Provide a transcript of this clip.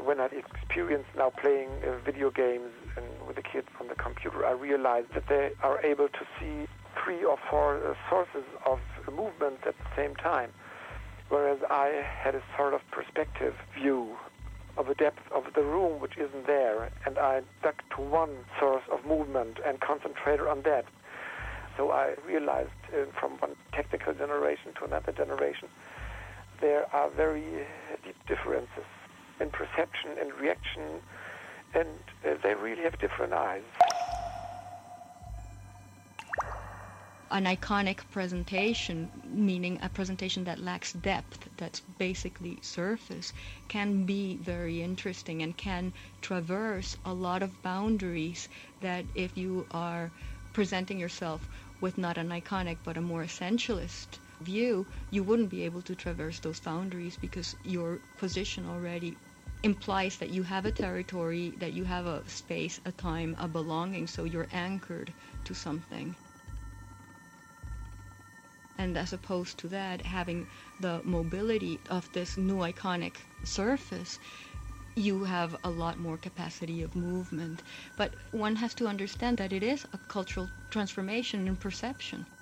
when I experience now playing video games and with the kids on the computer, I realize that they are able to see 3 or 4 sources of movement at the same time, whereas I had a sort of perspective view of the depth of the room which isn't there, and I stuck to one source of movement and concentrated on that. So I realized from one technical generation to another generation, there are very deep differences in perception and reaction, and they really have different eyes. An iconic presentation, meaning a presentation that lacks depth, that's basically surface, can be very interesting and can traverse a lot of boundaries that if you are presenting yourself with not an iconic but a more essentialist view, you wouldn't be able to traverse those boundaries because your position already implies that you have a territory, that you have a space, a time, a belonging, so you're anchored to something. And as opposed to that, having the mobility of this new iconic surface, you have a lot more capacity of movement. But one has to understand that it is a cultural transformation in perception.